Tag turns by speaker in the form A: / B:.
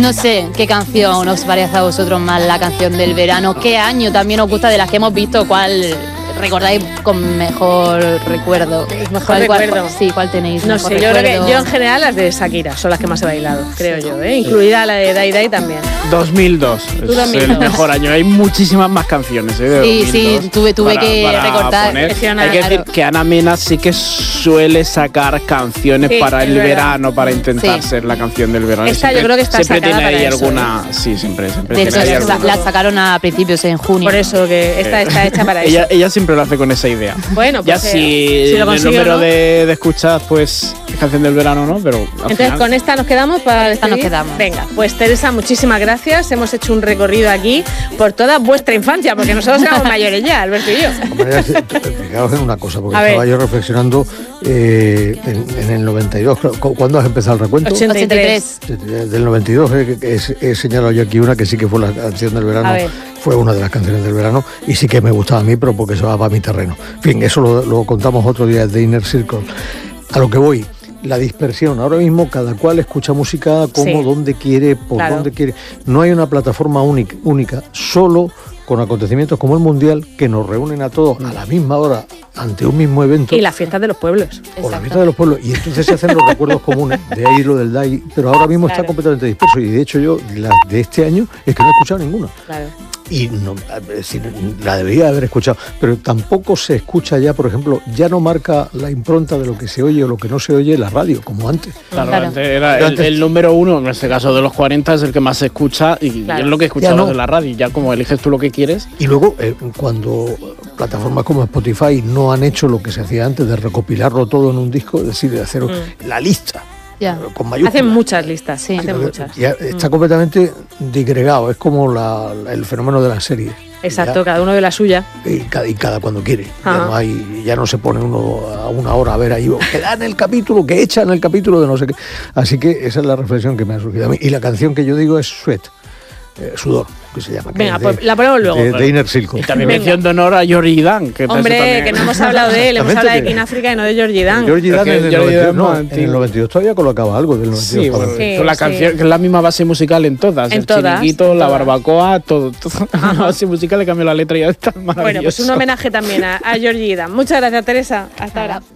A: No sé qué canción os parece a vosotros más la canción del verano. ¿Qué año también os gusta de las que hemos visto? ¿Cuál recordáis con mejor recuerdo?
B: Mejor recuerdo.
A: Sí, ¿cuál tenéis?
B: No sé, yo creo que yo en general las de Shakira son las que más he bailado, creo yo, incluida la de Dai Dai también.
C: 2002 es el mejor año. Hay muchísimas más canciones de 2002.
A: Sí, tuve que recortar.
C: Hay que decir que Ana Mena sí que suele sacar canciones para el verano, para intentar ser la canción del verano.
B: Esta yo creo que está
C: siempre
B: sacada
C: tiene ahí
B: para
C: alguna. Sí, siempre.
A: De hecho, la sacaron a principios en junio.
B: Por eso que esta está hecha para eso.
C: Ella siempre lo hace con esa idea.
B: Bueno, pues
C: ya si
B: lo
C: el número de escuchas, pues es canción del verano, ¿no? Pero
B: entonces
C: final...
B: con esta nos quedamos para
A: esta nos quedamos.
B: Venga, pues Teresa, muchísimas gracias. Hemos hecho un recorrido aquí por toda vuestra infancia, porque nosotros éramos mayores ya, Alberto y yo.
D: Fijaos en una cosa, porque estaba yo reflexionando en el 92. ¿Cuándo has empezado el recuento?
B: 83.
D: Del 92 he señalado yo aquí una que sí que fue la canción del verano. Fue una de las canciones del verano y sí que me gustaba a mí, pero porque se va para mi terreno. En fin, eso lo contamos otro día de Inner Circle. A lo que voy, la dispersión. Ahora mismo cada cual escucha música como donde quiere, por donde quiere. No hay una plataforma única, solo con acontecimientos como el Mundial que nos reúnen a todos a la misma hora ante un mismo evento.
B: Y las fiestas de los pueblos.
D: O las fiestas de los pueblos. Y entonces se hacen los recuerdos comunes, de ahí lo del DAI, pero ahora mismo está completamente disperso. Y de hecho yo, las de este año, es que no he escuchado ninguna. Y no, es decir, la debería haber escuchado, pero tampoco se escucha ya, por ejemplo, ya no marca la impronta de lo que se oye o lo que no se oye en la radio, como antes.
C: Antes era el número uno, en este caso de los 40, es el que más se escucha y es lo que escuchabas de la radio, ya como eliges tú lo que quieres.
D: Y luego, cuando plataformas como Spotify no han hecho lo que se hacía antes de recopilarlo todo en un disco, es decir, de hacer la lista. Con mayúsculas.
B: Hacen muchas listas, hacen muchas.
D: Ya está completamente digregado, es como el fenómeno de las series.
B: Exacto, cada uno de la suya.
D: Y cada cuando quiere. Ya no se pone uno a una hora a ver ahí, que dan el capítulo, que echan el capítulo de no sé qué. Así que esa es la reflexión que me ha surgido a mí. Y la canción que yo digo es Sweat, sudor, que se llama.
B: Venga, pues la ponemos luego.
D: De Inner Circle.
C: Y también mención de honor a Georgie Dan.
B: Hombre, que no hemos hablado de él, hemos hablado de King África y no de Georgie Dan.
D: Georgie Dan en el 92 todavía colocaba algo del 92.
C: Sí, con la canción, que es la misma base musical en todas. El chiringuito, la barbacoa, todo. La base musical le cambió la letra y ya está maravilloso.
B: Bueno, pues un homenaje también a Georgie Dan. Muchas gracias, Teresa. Hasta ahora.